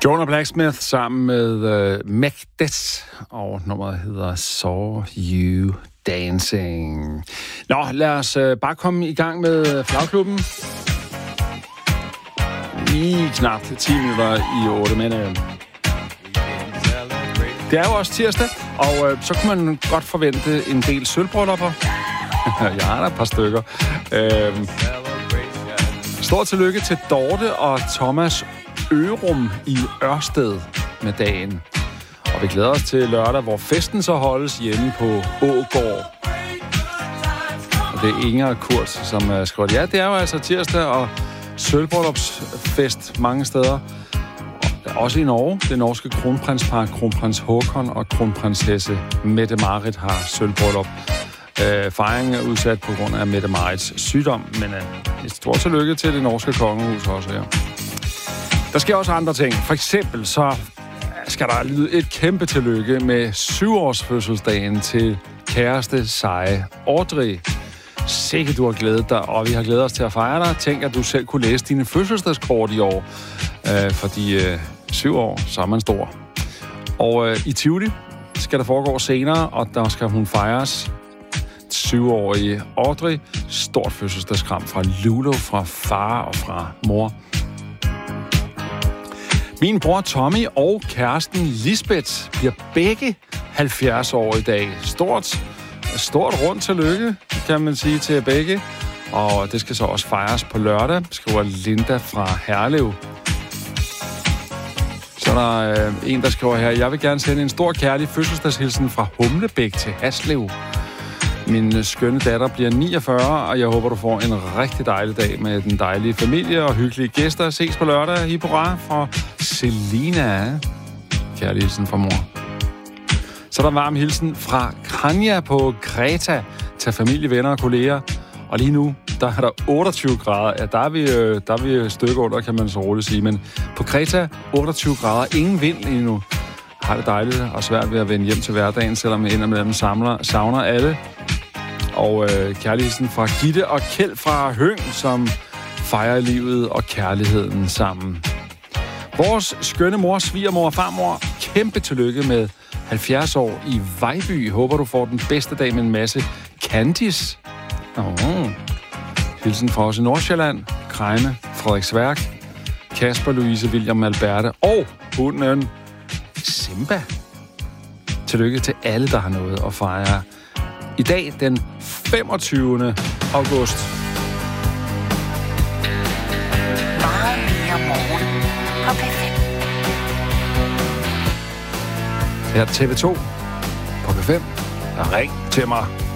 Jonah Blacksmith sammen med Megadeth, og nummeret hedder Saw You Dancing. Nå, lad os bare komme i gang med Flagklubben. Lige knap 10 minutter i 8, men det er jo også tirsdag, og så kunne man godt forvente en del sølvbryllupper. Jeg har der et par stykker. Stort tillykke til Dorte og Thomas Ørum i Ørsted med dagen. Og vi glæder os til lørdag, hvor festen så holdes hjemme på Ågård. Og det er Inger og Kurt, som er skrevet. Ja, det er jo altså tirsdag og sølvbryllupsfest mange steder. Også i Norge. Det norske kronprinspar, kronprins Håkon og kronprinsesse Mette-Marit har sølvbryllup. Fejringen er udsat på grund af Mette-Marits sygdom, men et stort tillykke til det norske kongehus også her. Der sker også andre ting. For eksempel så skal der lyde et kæmpe tillykke med 7-års fødselsdagen til kæreste seje Audrey. Sikke du har glædet dig, og vi har glædet os til at fejre dig. Tænk, at du selv kunne læse dine fødselsdagskort i år. Fordi 7 år, så er man stor. Og i Tivoli skal der foregå senere, og der skal hun fejres. 7-årige Audrey. Stort fødselsdagskram fra Lulo, fra far og fra mor. Min bror Tommy og kæresten Lisbeth bliver begge 70 år i dag. Stort rundt tillykke, kan man sige, til begge. Og det skal så også fejres på lørdag, skriver Linda fra Herlev. Så er der en, der skriver her: jeg vil gerne sende en stor kærlig fødselsdagshilsen fra Humlebæk til Haslev. Min skønne datter bliver 49, og jeg håber, du får en rigtig dejlig dag med den dejlige familie og hyggelige gæster. Ses på lørdag i Hurra fra Selina. Kærlig hilsen fra mor. Så er der en varm hilsen fra Kranja på Kreta til familie, venner og kolleger. Og lige nu, der er der 28 grader. Ja, der er vi et stykke under, kan man så roligt sige. Men på Kreta, 28 grader. Ingen vind lige nu. Har det dejligt og svært ved at vende hjem til hverdagen, selvom vi indimellem savner alle. Og kærligheden fra Gitte og Kjeld fra Høng, som fejrer livet og kærligheden sammen. Vores skønne mor, svigermor og farmor, kæmpe tillykke med 70 år i Vejby. Håber, du får den bedste dag med en masse Candice. Hilsen fra os i Nordsjælland, Krejme, Frederiksværk, Kasper, Louise, William, Alberte og hunden Simba. Tillykke til alle, der har noget at fejre. I dag, den 25. august. Meget mere morgen på P5. Her TV2 på P5. Ring til mig.